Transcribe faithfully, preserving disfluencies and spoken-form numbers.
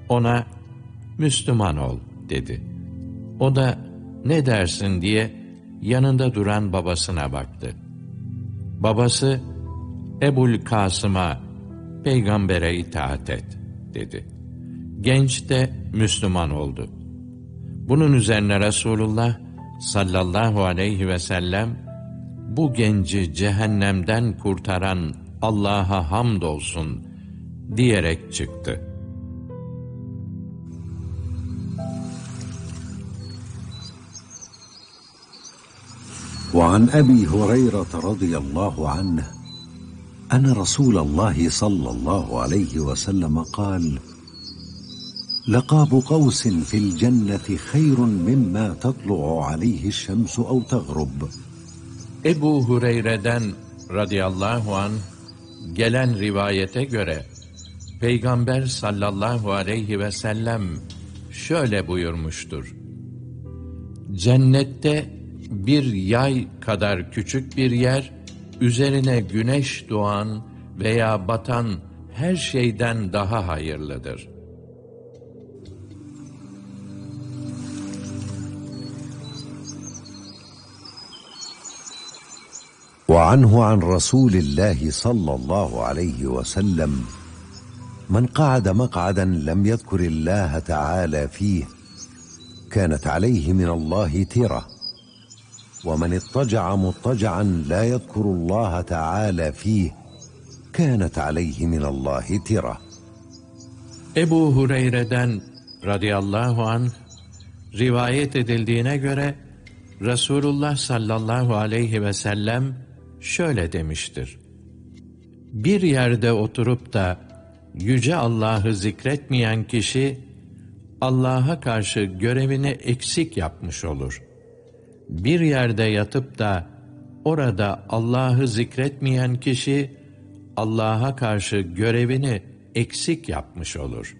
ona "Müslüman ol" dedi. O da "Ne dersin?" diye yanında duran babasına baktı. Babası, "Ebul Kasım'a, peygambere itaat et" dedi. Genç de Müslüman oldu. Bunun üzerine Resulullah sallallahu aleyhi ve sellem, "Bu genci cehennemden kurtaran Allah'a hamdolsun" diyerek çıktı. وعن أبي هريرة رضي الله عنه أن رسول الله صلى الله عليه وسلم قال: لقاب قوس في الجنة خير مما تطلع عليه الشمس أو تغرب. Ebu Hureyre'den radıyallahu anh gelen rivayete göre Peygamber sallallahu aleyhi ve sellem şöyle buyurmuştur: Cennette bir yay kadar küçük bir yer, üzerine güneş doğan veya batan her şeyden daha hayırlıdır. وعنه عن رسول الله صلى الله عليه وسلم: من قعد مقعدا لم يذكر الله تعالى فيه كانت عليه من الله ترة، ومن اضطجع مضطجعا لا يذكر الله تعالى فيه كانت عليه من الله ترة. Ebu Hureyre'den radıyallahu anh rivayet edildiğine göre Resulullah sallallahu aleyhi ve sellem şöyle demiştir: Bir yerde oturup da Yüce Allah'ı zikretmeyen kişi, Allah'a karşı görevini eksik yapmış olur. Bir yerde yatıp da orada Allah'ı zikretmeyen kişi, Allah'a karşı görevini eksik yapmış olur.